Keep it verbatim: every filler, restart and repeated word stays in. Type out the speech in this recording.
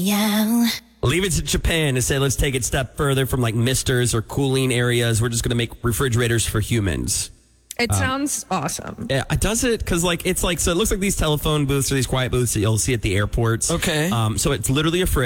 Yeah. Leave it to Japan to say, let's take it a step further from like misters or cooling areas. We're just going to make refrigerators for humans. It sounds awesome. Yeah, does it? Because like it's like so it looks like these telephone booths or these quiet booths that you'll see at the airports. Okay. Um, so it's literally a fridge.